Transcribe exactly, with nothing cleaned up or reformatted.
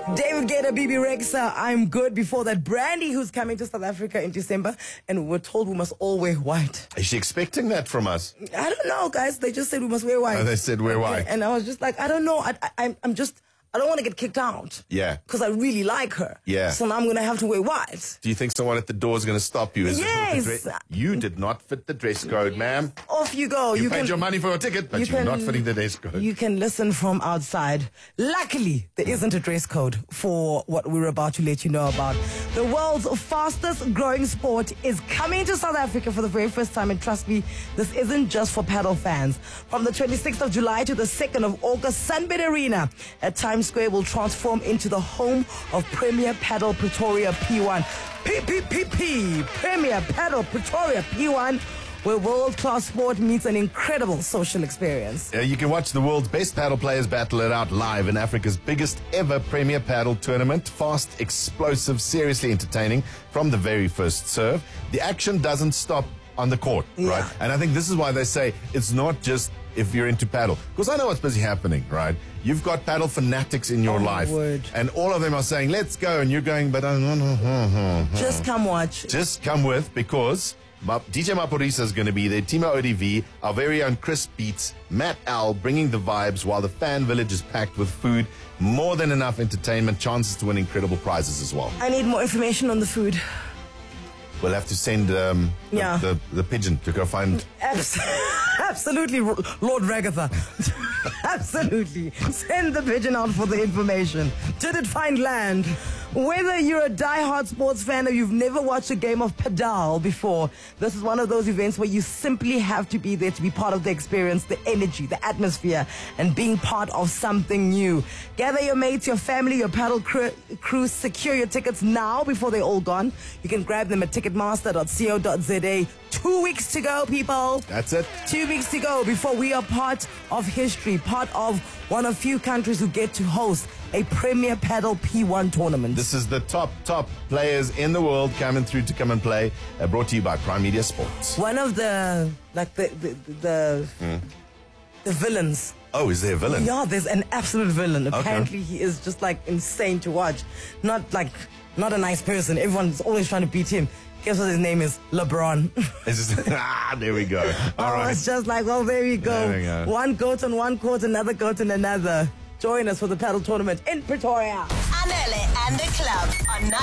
David Guetta, B B Rexa, I'm good. Before that, Brandy, who's coming to South Africa in December, and we're told we must all wear white. Is she expecting that from us? I don't know, guys. They just said we must wear white. Oh, they said wear white. And I was just like, I don't know. I, I, I'm- I'm just, I don't want to get kicked out. Yeah. Because I really like her. Yeah. So now I'm going to have to wear white. Do you think someone at the door is going to stop you? Is it Yes. with the dre- you did not fit the dress code, ma'am. Off you go. You, paid can, your money for a ticket, but you you are can- not fitting the dress code. You can listen from outside. Luckily, there isn't a dress code for what we're about to let you know about. The world's fastest growing sport is coming to South Africa for the very first time. And trust me, this isn't just for paddle fans. From the twenty-sixth of July to the second of August, Sunbed Arena at Times Square will transform into the home of Premier Paddle Pretoria P one. P P P P, Premier Paddle Pretoria P one, where world-class sport meets an incredible social experience. Uh, you can watch the world's best paddle players battle it out live in Africa's biggest ever Premier Paddle tournament. Fast, explosive, seriously entertaining from the very first serve. The action doesn't stop on the court, Yeah. right? And I think this is why they say it's not just if you're into paddle. Because I know what's busy happening, right? You've got paddle fanatics in your Oh, my life. word. And all of them are saying, let's go. And you're going, but I don't know. Just come watch. Just come with, because Ma- D J Maporisa is going to be there, Timo O D V, our very own Chris Beats, Matt Al, bringing the vibes while the fan village is packed with food, more than enough entertainment, chances to win incredible prizes as well. I need more information on the food. We'll have to send um, the, Yeah. the, the pigeon to go find... Abs- Absolutely, Ro- Lord Ragatha. Absolutely. Send the pigeon out for the information. Did it find land? Whether you're a die-hard sports fan or you've never watched a game of padel before, this is one of those events where you simply have to be there to be part of the experience, the energy, the atmosphere, and being part of something new. Gather your mates, your family, your paddle crew, crew secure your tickets now before they're all gone. You can grab them at ticketmaster dot co dot za. Two weeks to go, people. That's it. Two weeks to go before we are part of history, part of one of few countries who get to host a Premier Paddle P one tournament. This is the top, top players in the world coming through to come and play, uh, brought to you by Prime Media Sports. One of the, like the, the, the, Mm. the villains. Oh, is there a villain? Yeah, there's an absolute villain. Apparently he is just like insane to watch. Not like, not a nice person. Everyone's always trying to beat him. Guess what his name is? LeBron. It's just, ah, there we go. All Oh, right. it's just like, oh, there we go. There we go. One goat on one court, another goat on another. Join us for the paddle tournament in Pretoria. Anele and the club on